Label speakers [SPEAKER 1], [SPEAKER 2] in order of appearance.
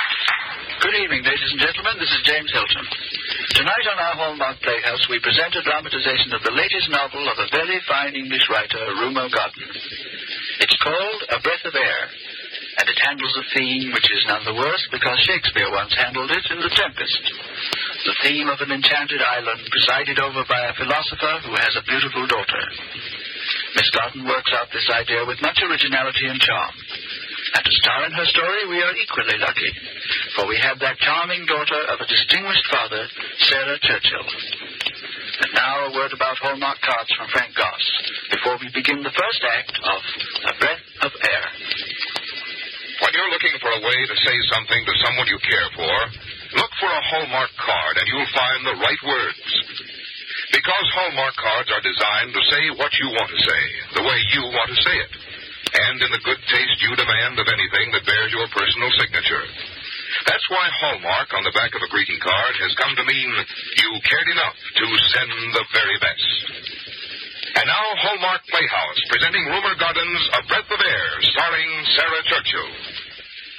[SPEAKER 1] Good evening, ladies and gentlemen. This is James Hilton. Tonight on our Hallmark Playhouse, we present a dramatization of the latest novel of a very fine English writer, Rumer Godden. It's called A Breath of Air, and it handles a theme which is none the worse because Shakespeare once handled it in The Tempest. The theme of an enchanted island presided over by a philosopher who has a beautiful daughter. Miss Godden works out this idea with much originality and charm. And to star in her story, we are equally lucky, for we have that charming daughter of a distinguished father, Sarah Churchill. And now a word about Hallmark cards from Frank Goss, before we begin the first act of A Breath of Air.
[SPEAKER 2] When you're looking for a way to say something to someone you care for, look for a Hallmark card and you'll find the right words. Because Hallmark cards are designed to say what you want to say, the way you want to say it, and in the good taste you demand of anything that bears your personal signature. That's why Hallmark on the back of a greeting card has come to mean you cared enough to send the very best. And now Hallmark Playhouse, presenting Rumer Godden's A Breath of Air, starring Sarah Churchill.